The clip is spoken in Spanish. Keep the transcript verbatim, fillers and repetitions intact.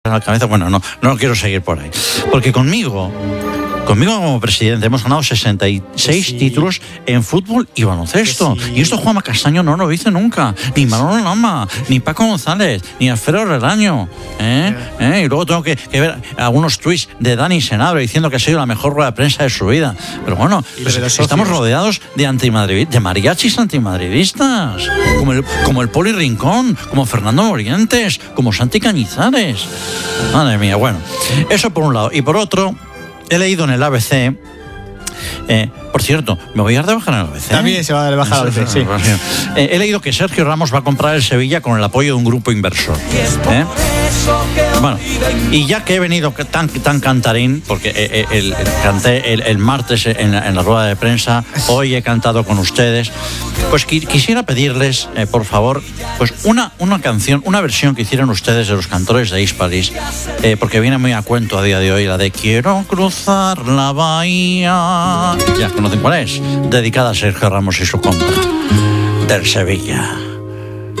la cabeza, bueno, no, no quiero seguir por ahí. Porque conmigo, conmigo como presidente hemos ganado sesenta y seis sí. títulos en fútbol y baloncesto. Sí. Y esto Juanma Castaño no lo dice nunca. Ni Manolo Lama, ni Paco González, ni Alfredo Relaño. ¿Eh? Yeah. ¿Eh? Y luego tengo que, que ver algunos tweets de Dani Senado diciendo que ha sido la mejor rueda de prensa de su vida. Pero bueno, pues estamos rodeados de antimadridistas, de mariachis antimadridistas, como el, como el Poli Rincón, como Fernando Morientes, como Santi Cañizares. Madre mía, bueno, eso por un lado. Y por otro, he leído en el A B C, eh, por cierto, me voy a dar de bajar en el A B C. También se va a dar de bajar al A B C, sí. Eh, he leído que Sergio Ramos va a comprar el Sevilla con el apoyo de un grupo inversor. ¿Eh? Bueno, y ya que he venido tan, tan cantarín, porque eh, el, el, canté el, el martes en la, en la rueda de prensa, hoy he cantado con ustedes, pues qui- quisiera pedirles, eh, por favor, pues una, una canción, una versión que hicieron ustedes de los cantores de Hispalis, eh, porque viene muy a cuento a día de hoy, la de Quiero cruzar la bahía. Ya conocen cuál es, dedicada a Sergio Ramos y su compra del Sevilla.